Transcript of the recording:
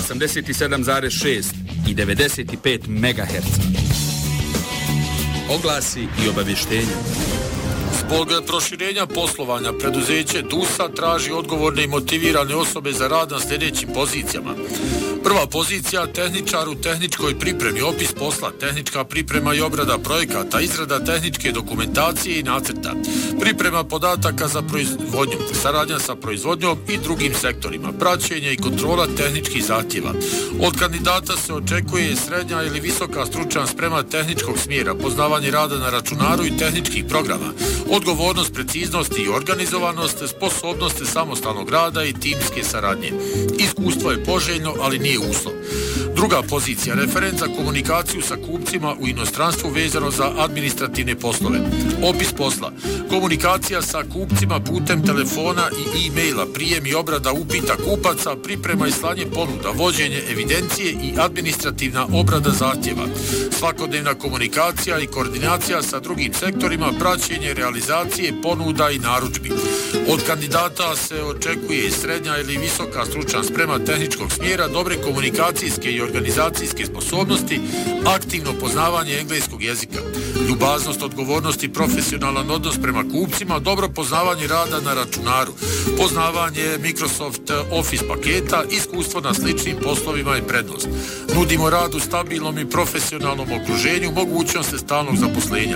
87,6 i 95 MHz. Oglasi i obavještenja. Zbog proširenja poslovanja preduzeće DUSA traži odgovorne i motivirane osobe za rad na sljedećim pozicijama. Prva pozicija, tehničar u tehničkoj pripremi, opis posla, tehnička priprema i obrada projekata, izrada tehničke dokumentacije i nacrta, priprema podataka za proizvodnju, saradnja sa proizvodnjom i drugim sektorima, praćenje i kontrola tehničkih zahtjeva. Od kandidata se očekuje srednja ili visoka stručna sprema tehničkog smjera, poznavanje rada na računaru i tehničkih programa, odgovornost, preciznost i organizovanost, sposobnost samostalnog rada i timske saradnje. Iskustvo je poželjno, ali nije uslov. Druga pozicija, referent za komunikaciju sa kupcima u inostranstvu vezano za administrativne poslove. Opis posla, komunikacija sa kupcima putem telefona i e-maila, prijem i obrada upita kupaca, priprema i slanje ponuda, vođenje evidencije i administrativna obrada zahtjeva, svakodnevna komunikacija i koordinacija sa drugim sektorima, praćenje realizacije ponuda i narudžbi. Od kandidata se očekuje srednja ili visoka stručna sprema tehničkog smjera, dobre komunikacijske i organizacijske sposobnosti, aktivno poznavanje engleskog jezika, ljubaznost, odgovornost i profesionalan odnos prema kupcima, dobro poznavanje rada na računaru, poznavanje Microsoft Office paketa, iskustvo na sličnim poslovima je prednost. Nudimo rad u stabilnom i profesionalnom okruženju, mogućnost stalnog zaposlenja.